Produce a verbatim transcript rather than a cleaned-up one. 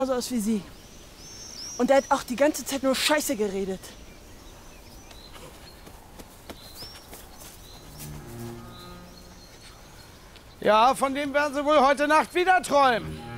so aus wie sie. Und der hat auch die ganze Zeit nur Scheiße geredet. Ja, von dem werden Sie wohl heute Nacht wieder träumen.